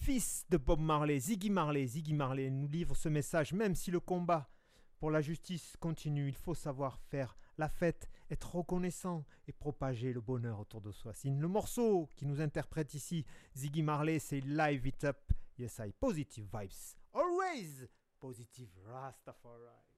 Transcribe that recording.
fils de Bob Marley, Ziggy Marley. Ziggy Marley nous livre ce message, même si le combat pour la justice continue, il faut savoir faire la fête, être reconnaissant et propager le bonheur autour de soi. C'est le morceau qui nous interprète ici, Ziggy Marley, c'est Live It Up. Yes, I positive vibes. Always positive Rastafari.